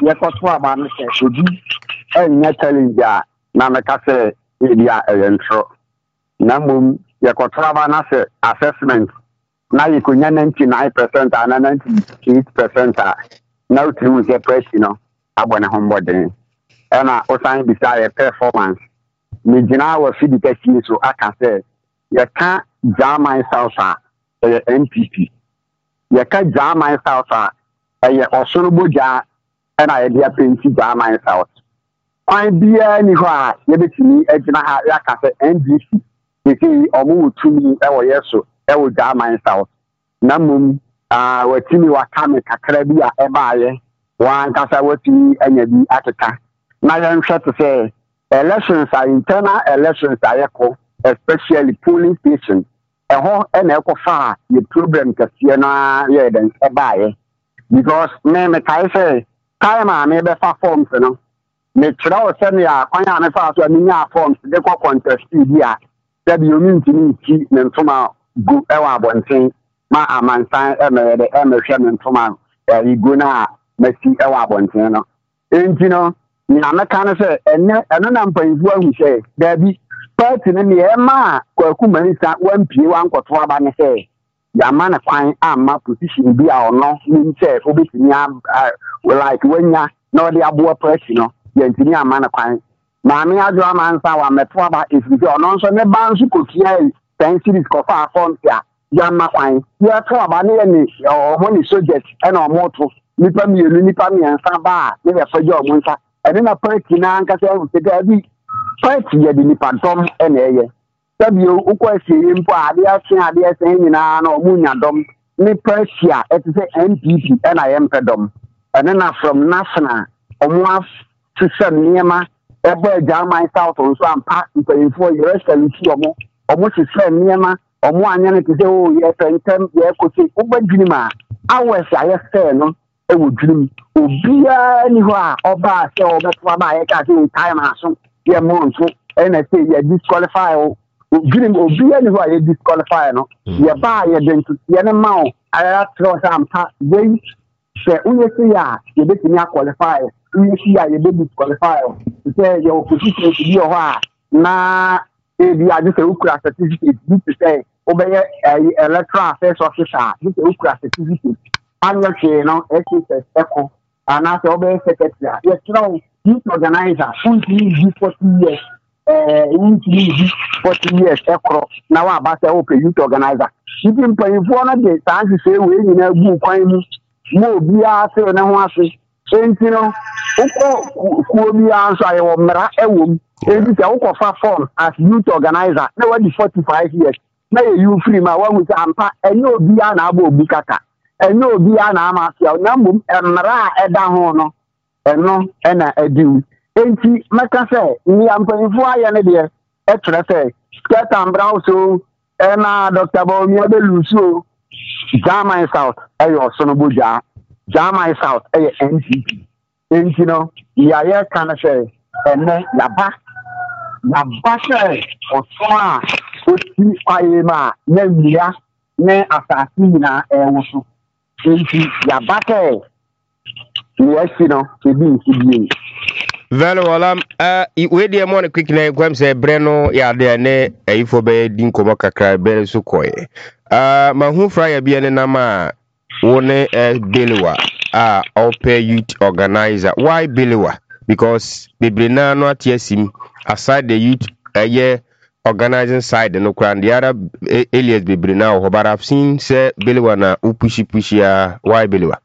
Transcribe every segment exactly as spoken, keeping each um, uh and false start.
ye koto aba no se obi enya challenge a na meka se e dia entro na mum ye koto aba na se assessment na you could ninety-nine percent and ninety-eight percent now to the press, you know, about a homeboarding. And I also beside a performance. Mijina was feed the question, so I can say, you can't jam myself at N P P. You can't jam myself at a also boja and I dear prince jam myself. I be anywhere, you be to me, I can say N D C. You see, or move to me, or yes, so. I will jam myself. Namum, ah, what Timmy was coming to Caribbean, a buyer, one Casa Wati and a be Attica. Now I'm sure to say, elections are internal elections are echo, especially polling stations. A whole and echo far, the problem Cassiana, yeah, then a buyer. Because, name I say, time I may be far forms, you know. Make sure send ya, I am a fast when you forms, the contest here. That you mean to me, keep them from our good ever one thing. My aman sign emer the emer shaman from our Iguna, Messi ever one thing. And you know, I'm a kind of say, and then I'm paying for who say, there be person in the Emma, Kuman, one P one for Traban say, your man of fine arm, my position be our no, mean say, for this, like when ya know the abu person, you know, the engineer man of fine. Mammy, I draw man, so I'm a trouble if you don't answer the bands who could hear ten cities go far from here. Yamma fine. You are trouble any or money subject and or mortal. Nipa me, nipa me, and Saba, never for your winter. And then a person now can say, the Gabby, party the nipa dom and air. W. Ukwasi, Impa, the Action, the saying in an or Munya dom, Nipa Sia, it is N P P, and I am pedom. And then from National, almost to some Niema. Ebe jam myself on some part in four years and see almost almost the same near or one year to say, oh, yes, and ten years could say, Uber Dreamer. I was I say, no, it would dream. Be anywhere or bar, so that's why I can't do time as some year month. And I say, you disqualify or dream or be anywhere you disqualify, no, you buy your dent to the animal. I have to some part. Wait, say, when you say, yeah, you didn't qualify. You see, you didn't qualify. Say your position to be a na maybe I just a Ukra certificate. This to say, obey a electoral affairs officer. This is a Ukra certificate. And you know, S S Echo, and as obey secretary. Yes, no, youth organizer. Who forty years? Uh, who forty years? Echo. Now about the open youth organizer. You can pay for one day. Time to say we in a book. No, be a say no one say. And you know, who be answer your mera ewum. And it's a Uko form as youth organizer. Now what is forty-five years? Now you free my one with Ampa and no be an abo bikaka. And no be an amateur number and mera edahono. And no and a do. And she maka say, me am paying for an idea. Extra say, Scat and Browso, and Doctor Bomia de Lusso, Jama South, Ayo Sonobuja. Jama South, a N P P. And you know, ya can say, and then Yaba, Yaba, or Swa, which is Ayema, Nemia, Ne Assassina, and also, Yabate. Yes, you know, to be to be. Very well, um, uh, we dear morning quick name, Quam say Breno, ya de ne, a ifobe, dinko moka cry, better so coy. Uh, Mahu Fryer be an nama. One uh, Biliwa, ah, Ope Youth Organizer. Why Biliwa? Because Bibrina not yes him aside the youth uh, yeah organizing side the no crown the other uh, alias Bibrina. But I've seen say Biliwa na upushi pushi uh, why Biliwa?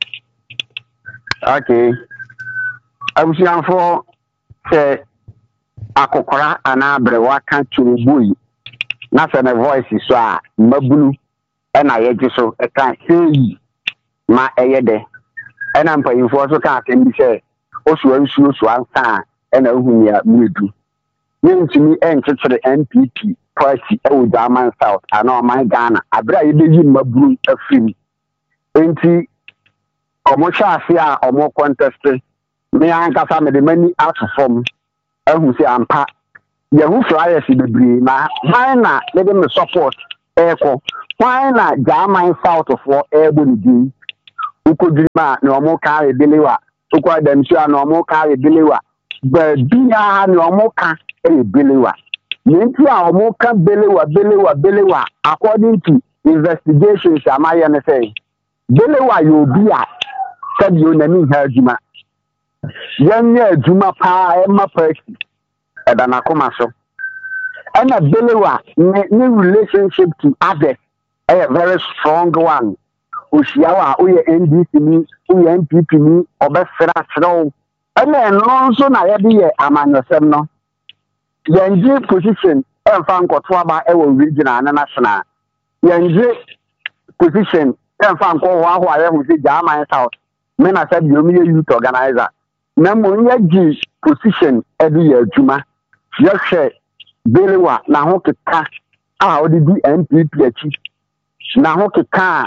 Okay, I was young for say Akokora and Abrewa can't chubui. Nothing a voice is so mabulu. And I just so I can't see my ayede. And I'm paying for so can't be say, also, I'm sure so I'm fine, and I who we do. Meaning to me, enter to the N P P party, oh, Daman South, and all my Ghana. I bring you my blue a film. Ain't he? Or more shafia or more contested. Me and Casa the many out of form. I who say I'm pat. Yeah, who flyers in the breed, my minor, let them support. Echo. Why not Jama South of what airborne do? Who could dream no more carry Biliwa ukwa dem so na omo ka belewa ba bia na omo ka e belewa nti a omo ka belewa belewa belewa according to investigations amaye ne say belewa yo bia said you na mi ha adwuma yan ya adwuma pa e ma pa e da na koma so and a belewa ne relationship to others a very strong one Ushiawa, we N D C ni, we N P P ni, obefra throw. And then also na yadi among yourself no. Yanji position, and found Kotwaba, ever regional and national. Yanji position, and found Kowa, I am with the Jama South. Men I said, you me youth organizer. Namo yaji position, Eddie Juma. Just say, Belewa, na hoke ka, ah, or the N P P achieve. Na hoke ka.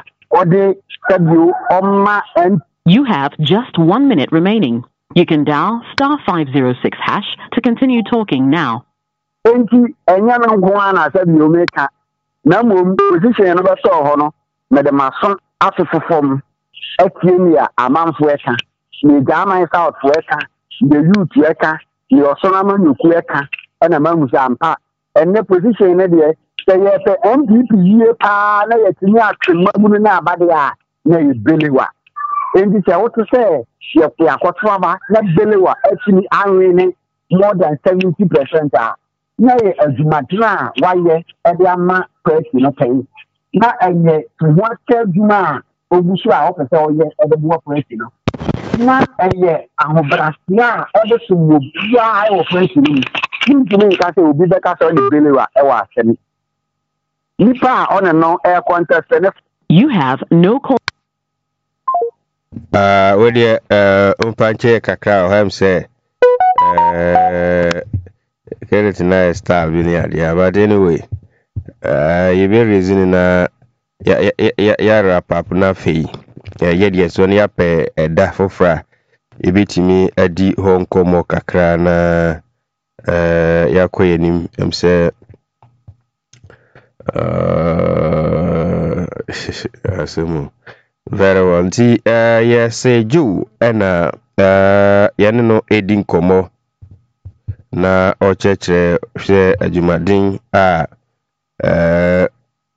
You have just one minute remaining. You can dial star five zero six hash to continue talking now. Enti enya no ho ana said you make na mom position no be so ho no me de mason afefofom atienia amanfo eka ni gaman south eka the youth eka ni osona manuku eka na mamusa ampa enne position ne de say N P P ye pa na yetini atwemabunu na abade a na yebelewa enti say what to say ye kwa akotwaba na belewa atini anwene more than seventy percent a na ye azumadina waye e de ama presi no pay na enye tuwa taduma ogusu a opese oye e de bo presi no na enye ahobrasia e de sumo bia e wo presi no ntimi ka say obi be ka say ni belewa e wa asemi. You have no call. Uh, where the uh, umpanche kakao ham say, uh, get it nice star, yeah, but anyway, uh, you be reason na ya ya ya ya wrap up na fee, ya ya yes, when ya pay a da for fra, you beat me a di home como kakra na, uh, ya kwenim, I'm say. Uh, very well. The uh, yes, a Jew and uh, uh, Yanino Edin Como na o church share a Jumadin ah uh,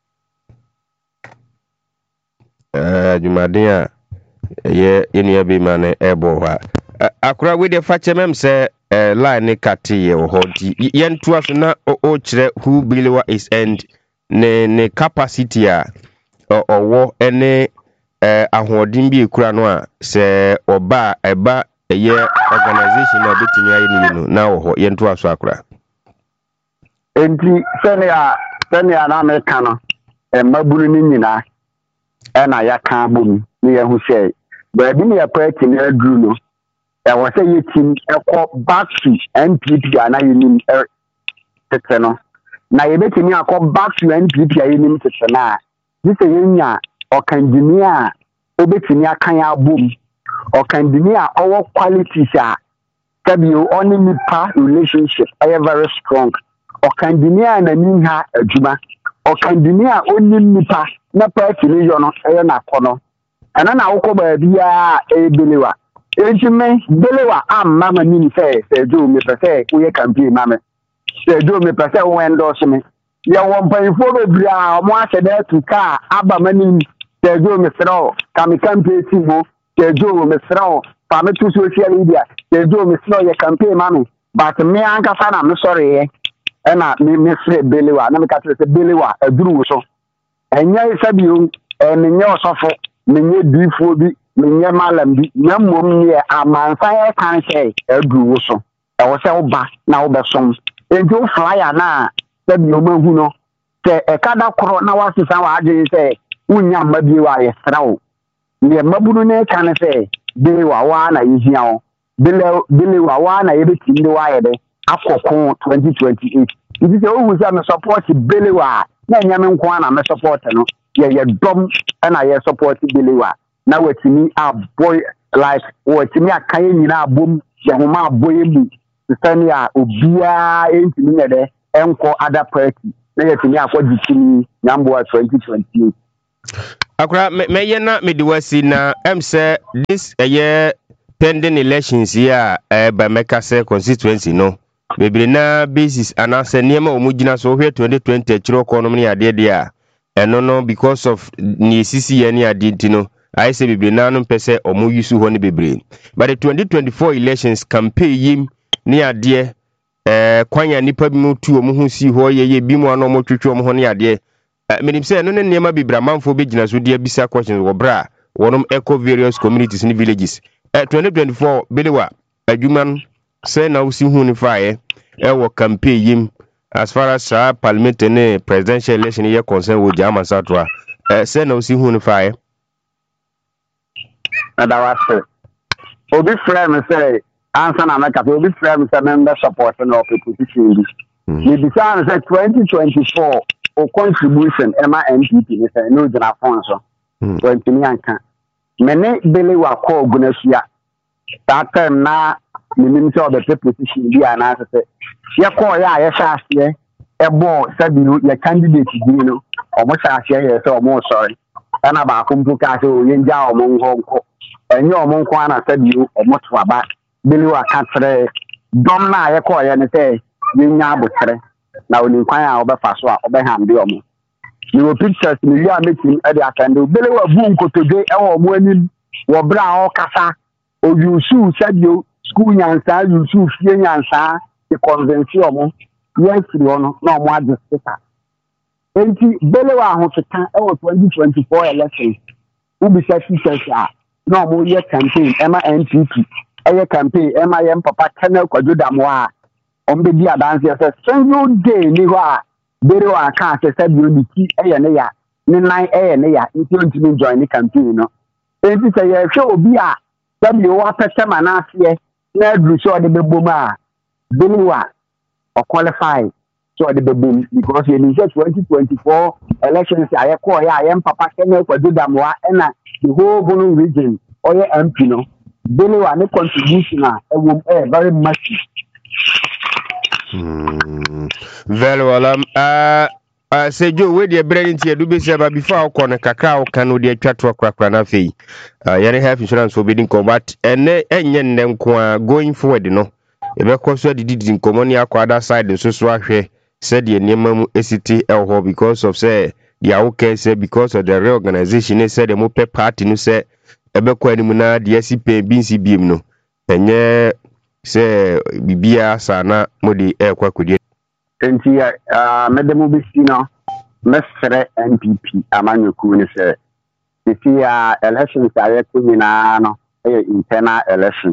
uh, Jumadin ye any be man ebo ha. Akura with the Fatchamem say uh, line kati or hoti yen to us na o chere who Biliwa is end. Ne ne capacity a owo ene eh ahoɔden bi ekura no a sɛ oba eba eye organization na betimi ayi ni no na wo ho ye nto aso akura enti sɛnea sɛnea na America no e maburu ni nyina e na ya kan bom ni ye hu sɛ baabi ne ya party na aduru no e wo sɛ ye team e kɔ back to N P P ana yenim e tete no na yebetimi akọ back to N P P ayenim tete na this yenya okandini a obetimi akan abom okandini a owo qualities a tabio oni nipa relationship are very strong okandini a na niha adwuma okandini a oni nipa na party ni yo no e na kono ana na awokọ ba bia e belewa ejime belewa amma mani fe se jo me pese uye campaign mame se do me pese wo endorse me ya wo mpanfo be bia o mo ase da tu ka aba mani se do me sro ka me campaign ti mo se do me sro pa me tu social media se do me sro ye campaign mame but me anka fa na me sorry e na me me fre belewa na me ka se belewa aduru wo so enya isabi o enye osofo menye difo bi menye malam bi nyamom ne amansan e kan sei aduru wo so e wo se wo ba na wo besom enti flyer na sabi o mahu no se e kada koro na wasesa wa age se unya mabie wa ye srawo ne mabunu ne kan se bele wa wa na yihia o bele bele wa wa na ye betinde wa ye de akoko twenty twenty-eight idi se o hu se me support bele wa na nya me nko na me support no ye ye dom na ye support bele wa na wetimi a boy like wetimi akan nyina abom ye homa aboy mu Sania Ubia entimi ngede enko other party na yetimi akodi timi nyambo twenty twenty-eight akura me ye na me diwasi na em say this eye pending elections here uh, by Mekase constituency no bebre na basis anase niema omugina so hwe twenty twenty chiro economy ade de a eno no because of ni sisi ye ni ade ntino I say bebre na no pese omu yusu ho ne bebre but the twenty twenty-four elections campaign yim ni ade eh kwanya nipa bi mu tu omu hu si ho ye ye bi mu ano mo twetwe omu ho ne ade menim say no ne niema bebre manfo be gina so de abisa questions wo bra wonom eco various communities ni villages eh twenty twenty-four belewa adwuman say na usi hu ni fae e wo campaign yim as far as uh, parliament and presidential election here concern with Jama Satwa eh say na usi hu ni fae na was obi frame say answer na make obi frame say member support no opposition bi ni bi say twenty twenty-four o contribution ema N P P ni say no jina fon so twenty ni anka mene belewa ko ogunasua that time na minim say the position bi ana say ye ko ya ye shaase ebo sabi ye candidate bi no omo shaase ye say omo sorry ana ba ko mpu ka say o ye nja omo nkonko enye omo nko ana sabi omo to aba belewa ka tre dom na ye ko ye ne say ye nya abotre na oni kwan a obefa so a obeham bi omo you pictures ni ya meeting e dey attend belewa bu nkotoge e wo mo anim wo bra o kasa o yusu sadio school nyansa yusu fie nyansa e convention mo yes ri ono na mo adjustita enti belewa ho fita e wo twenty twenty-four elections ubi sa teachers a na mo ye campaign ema N P P e ye campaign ema ye papa Kennel Kwadudamo a ombe di adanse say single day ni ho a belewa ka say sadio ni ti e ye ne ya ni nine e ye ne ya enti ontimi join the campaign no enti say ye hwe obi a sadio wa pese manase na adru so de bebom a belewa or qualify so the bebom because in the twenty twenty-four elections aye ko ya aye papa Kennel Kwadudamo na the whole Bono region or your M P no belewa ne contribution a e wo e very massive. Hmm. Very well. Um. Uh. Uh. Say Joe, where the bread into do be say, but before I corner cacao can do the chat to a crack run fee. Uh. You have insurance for bidding combat and ne enyen them going forward. You know. If I cause the did in commonia quadra side, so swashe said the name S T L because of say the okay say because of the reorganization. They said the mope party no say ebe kwa ni muna the S C P B C B M no. Enye say bibia sana modi e kwa kudie enti ah medemu bisi no mesre N P P amanyoku ni say isi ya elections aye kunyina no e internal election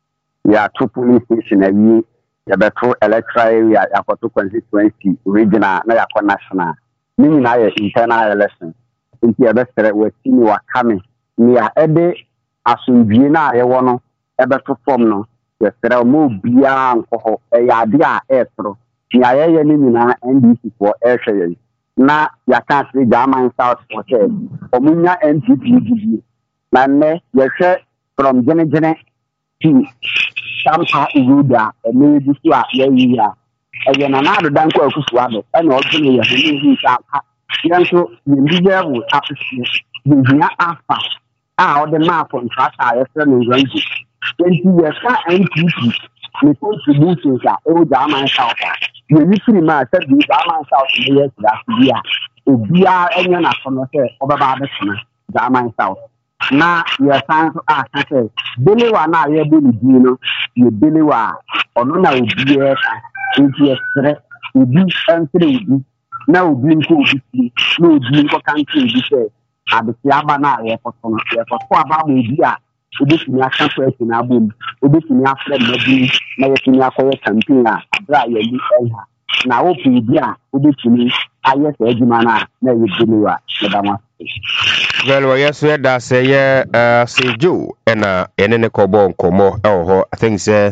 ya two police station ayi ya beto electoral area ya kwato constituency regional na ya kwa national ni na ye internal election enti ya besre wetini wakame ni ya ede asundwie na ye wono e beto form no yesere mo bia nko e ya de a etro ya ye ni nyina N D C for ehwe na ya ka se German South for say omunya N P P na ne yehwe from genegene to Sampa Iruda e me bi so a ye yi ya e ye na na do dan ko akufu ado e na odune ye ni hi sa ka yanso ye bi ye wo appreciate bi ya afa a o de ma contract a yesere no range twenty years ka N P P ni contributions a o German South you ni free ma said the German South years that year obia enya na kono se obaba abesana German South na ye san so a say belewa na ye be ni di no ye belewa ono na obia ka nti esre obi entre obi na obi nko obi na obi nko kan ti obi se abeti aba na ye foto ye foto aba mo obi a obetumi aka question abom obetumi afre madi na yetumi akoye campaign a abra ye li elha na wo pidi a obetumi aye se adwuma na na ye belewa na dama well well yes we da say ye uh say Joe na ene ne kobo nkomo e ho I think say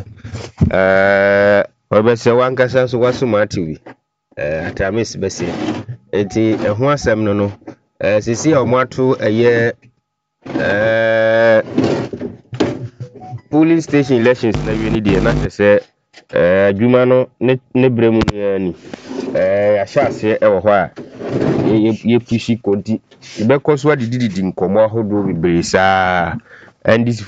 uh we be say wan kasa so waso matiwi eh atamis be say enti eho asem no no eh sisi a mo ato eye eh polling station elections na we need na say eh adwuma no ne ne bremu no ani eh ahase e wo ho a ye pushi konti e be koso adididi nkomo ahodo bebre saa and this